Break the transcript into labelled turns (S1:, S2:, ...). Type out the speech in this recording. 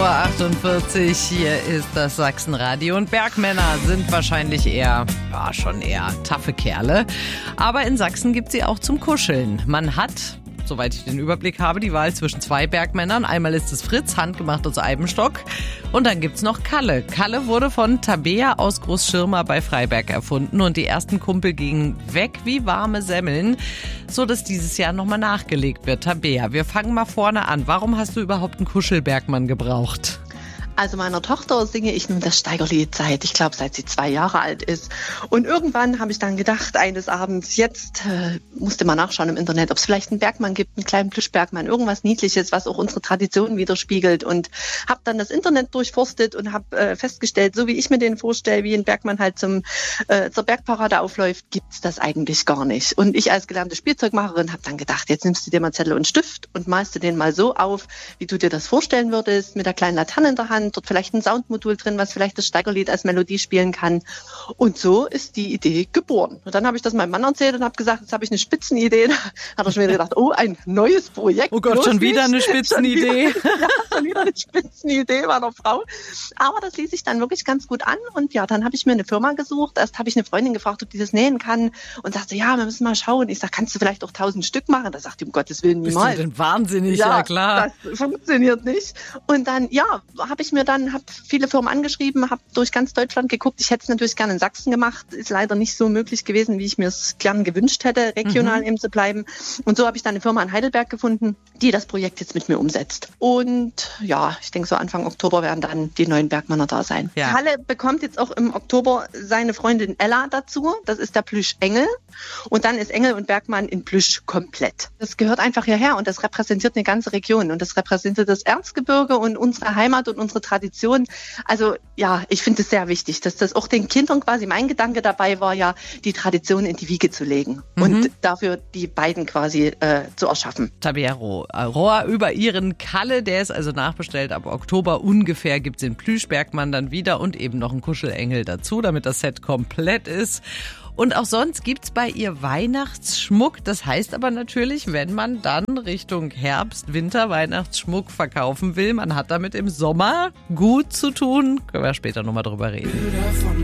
S1: 8:48 Uhr, hier ist das Sachsenradio und Bergmänner sind wahrscheinlich schon eher taffe Kerle. Aber in Sachsen gibt sie auch zum Kuscheln. Man hat, soweit ich den Überblick habe, die Wahl zwischen zwei Bergmännern. Einmal ist es Fritz, handgemacht aus Eibenstock. Und dann gibt's noch Kalle. Kalle wurde von Tabea aus Großschirma bei Freiberg erfunden und die ersten Kumpel gingen weg wie warme Semmeln, so dass dieses Jahr nochmal nachgelegt wird. Tabea, wir fangen mal vorne an. Warum hast du überhaupt einen Kuschelbergmann gebraucht?
S2: Also meiner Tochter singe ich nun das Steigerlied seit sie 2 Jahre alt ist. Und irgendwann habe ich dann gedacht, eines Abends, jetzt musste mal nachschauen im Internet, ob es vielleicht einen Bergmann gibt, einen kleinen Plüschbergmann, irgendwas Niedliches, was auch unsere Tradition widerspiegelt. Und habe dann das Internet durchforstet und habe festgestellt, so wie ich mir den vorstelle, wie ein Bergmann halt zur Bergparade aufläuft, gibt's das eigentlich gar nicht. Und ich als gelernte Spielzeugmacherin habe dann gedacht, jetzt nimmst du dir mal Zettel und Stift und malst du den mal so auf, wie du dir das vorstellen würdest, mit der kleinen Laterne in der Hand, dort vielleicht ein Soundmodul drin, was vielleicht das Steigerlied als Melodie spielen kann. Und so ist die Idee geboren. Und dann habe ich das meinem Mann erzählt und habe gesagt, jetzt habe ich eine Spitzenidee. Da hat er schon wieder gedacht, oh, ein neues Projekt.
S1: Oh Gott, schon wieder eine Spitzenidee.
S2: Schon wieder eine Spitzenidee meiner Frau. Aber das ließ sich dann wirklich ganz gut an. Und ja, dann habe ich mir eine Firma gesucht. Erst habe ich eine Freundin gefragt, ob die das nähen kann. Und sagte, ja, wir müssen mal schauen. Ich sage, kannst du vielleicht auch 1000 Stück machen? Da sagt die, um Gottes Willen, niemals.
S1: Bist du denn wahnsinnig? Ja, klar.
S2: Das funktioniert nicht. Und dann, habe ich mir dann viele Firmen angeschrieben, habe durch ganz Deutschland geguckt. Ich hätte es natürlich gerne in Sachsen gemacht. Ist leider nicht so möglich gewesen, wie ich mir es gern gewünscht hätte, regional eben zu bleiben. Und so habe ich dann eine Firma in Heidelberg gefunden, die das Projekt jetzt mit mir umsetzt. Und ja, ich denke, so Anfang Oktober werden dann die neuen Bergmänner da sein. Ja. Kalle bekommt jetzt auch im Oktober seine Freundin Ella dazu. Das ist der Plüschengel. Und dann ist Engel und Bergmann in Plüsch komplett. Das gehört einfach hierher und das repräsentiert eine ganze Region. Und das repräsentiert das Erzgebirge und unsere Heimat und unsere Tradition. Also ja, ich finde es sehr wichtig, dass das auch den Kindern quasi, mein Gedanke dabei war ja, die Tradition in die Wiege zu legen und dafür die beiden quasi zu erschaffen.
S1: Tabea Rohr über ihren Kalle, der ist also nachbestellt. Ab Oktober ungefähr gibt es den Plüschbergmann dann wieder und eben noch einen Kuschelengel dazu, damit das Set komplett ist. Und auch sonst gibt's bei ihr Weihnachtsschmuck. Das heißt aber natürlich, wenn man dann Richtung Herbst, Winter Weihnachtsschmuck verkaufen will, man hat damit im Sommer gut zu tun. Können wir später nochmal drüber reden.